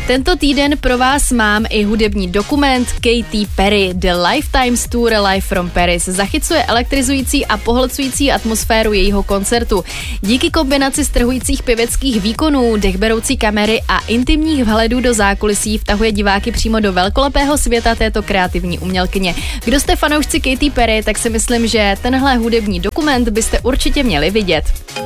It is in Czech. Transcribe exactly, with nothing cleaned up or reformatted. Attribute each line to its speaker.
Speaker 1: Tento týden pro vás mám i hudební dokument Katy Perry. The Lifetime Tour Live from Paris zachycuje elektrizující a pohlcující atmosféru jejího koncertu. Díky kombinaci strhujících pěveckých výkonů, dechberoucí kamery a intimních vhledů do zákulisí vtahuje diváky přímo do velkolepého světa této kreativní umělkyně. Kdo jste fanoušci Katy Perry, tak si myslím, že tenhle hudební dokument byste určitě měli vidět.